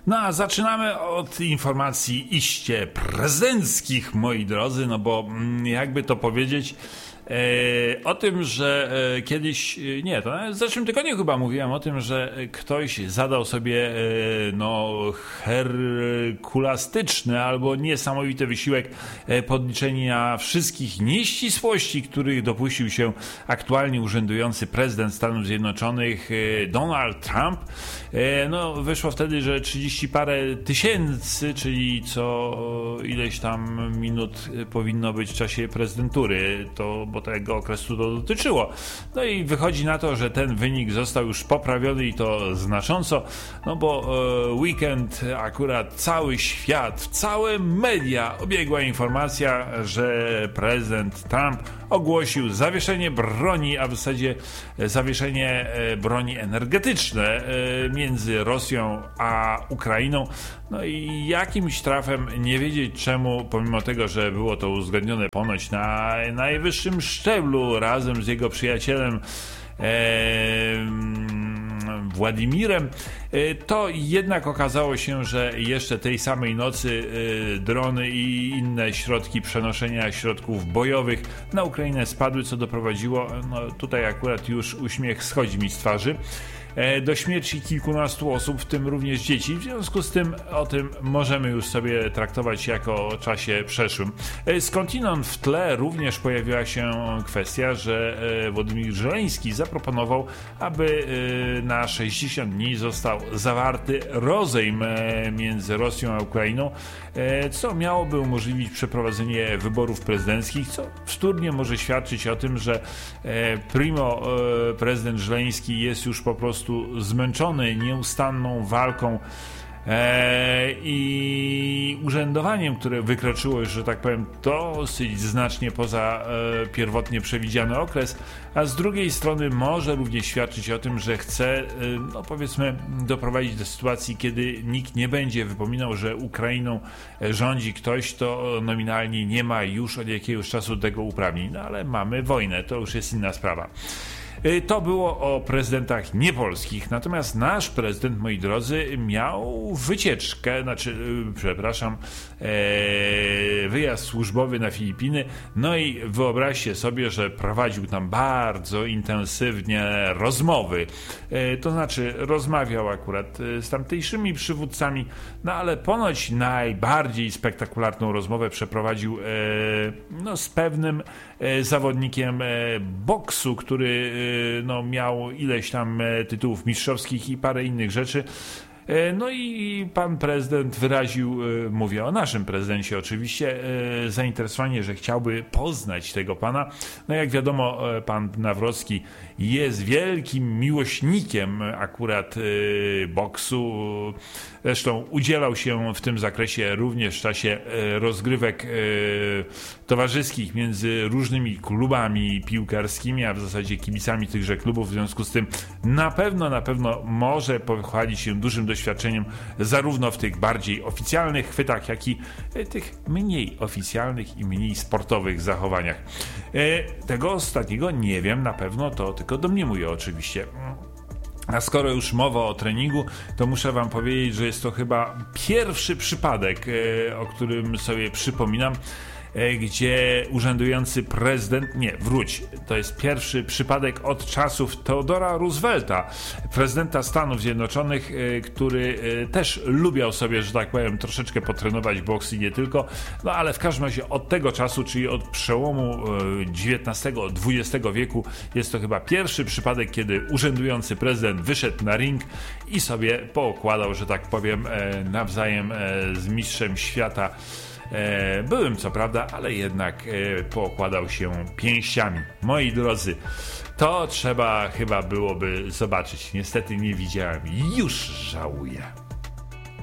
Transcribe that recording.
No a zaczynamy od informacji iście prezydenckich, moi drodzy, no bo jakby to powiedzieć, o tym, że kiedyś, to w zeszłym tygodniu chyba mówiłem o tym, że ktoś zadał sobie herkulastyczny albo niesamowity wysiłek podliczenia wszystkich nieścisłości, których dopuścił się aktualnie urzędujący prezydent Stanów Zjednoczonych Donald Trump. Wyszło wtedy, że 30 parę tysięcy, czyli co ileś tam minut powinno być w czasie prezydentury, bo tego okresu to dotyczyło. No i wychodzi na to, że ten wynik został już poprawiony i to znacząco, bo weekend akurat cały świat, całe media obiegła informacja, że prezydent Trump ogłosił zawieszenie broni, a w zasadzie zawieszenie broni energetyczne między Rosją a Ukrainą. No i jakimś trafem, nie wiedzieć czemu, pomimo tego, że było to uzgodnione ponoć na najwyższym szczeblu razem z jego przyjacielem Władimirem, to jednak okazało się, że jeszcze tej samej nocy drony i inne środki przenoszenia środków bojowych na Ukrainę spadły, co doprowadziło, tutaj akurat już uśmiech schodzi mi z twarzy, do śmierci kilkunastu osób, w tym również dzieci. W związku z tym o tym możemy już sobie traktować jako o czasie przeszłym. Skądinąd w tle również pojawiła się kwestia, że Władimir Żeleński zaproponował, aby na 60 dni został zawarty rozejm między Rosją a Ukrainą, co miałoby umożliwić przeprowadzenie wyborów prezydenckich, co wtórnie może świadczyć o tym, że prezydent Żeleński jest już po prostu zmęczony nieustanną walką i urzędowaniem, które wykroczyło już, że tak powiem, dosyć znacznie poza pierwotnie przewidziany okres, a z drugiej strony może również świadczyć o tym, że chce, powiedzmy, doprowadzić do sytuacji, kiedy nikt nie będzie wypominał, że Ukrainą rządzi ktoś, kto nominalnie nie ma już od jakiegoś czasu do tego uprawnień. Ale mamy wojnę, to już jest inna sprawa. To było o prezydentach niepolskich, natomiast nasz prezydent, moi drodzy, miał wycieczkę, wyjazd służbowy na Filipiny, no i wyobraźcie sobie, że prowadził tam bardzo intensywnie rozmowy, to znaczy rozmawiał akurat z tamtejszymi przywódcami, ale ponoć najbardziej spektakularną rozmowę przeprowadził z pewnym zawodnikiem boksu, który miał ileś tam tytułów mistrzowskich i parę innych rzeczy. No i pan prezydent wyraził, mówię o naszym prezydencie oczywiście, zainteresowanie, że chciałby poznać tego pana. No jak wiadomo, pan Nawrocki jest wielkim miłośnikiem akurat boksu. Zresztą udzielał się w tym zakresie również w czasie rozgrywek towarzyskich między różnymi klubami piłkarskimi, a w zasadzie kibicami tychże klubów. W związku z tym na pewno może pochwalić się dużym doświadczeniem zarówno w tych bardziej oficjalnych chwytach, jak i tych mniej oficjalnych i mniej sportowych zachowaniach. Tego ostatniego nie wiem, na pewno to tylko domniemuję oczywiście. A skoro już mowa o treningu, to muszę wam powiedzieć, że jest to chyba pierwszy przypadek, o którym sobie przypominam, gdzie urzędujący prezydent, to jest pierwszy przypadek od czasów Theodora Roosevelta, prezydenta Stanów Zjednoczonych, który też lubiał sobie, że tak powiem, troszeczkę potrenować boks i nie tylko, ale w każdym razie od tego czasu, czyli od przełomu XIX-XX wieku, jest to chyba pierwszy przypadek, kiedy urzędujący prezydent wyszedł na ring i sobie poukładał, że tak powiem, nawzajem z mistrzem świata. Byłem co prawda, ale jednak pookładał się pięściami. Moi drodzy, to trzeba chyba byłoby zobaczyć. Niestety nie widziałem. Już żałuję.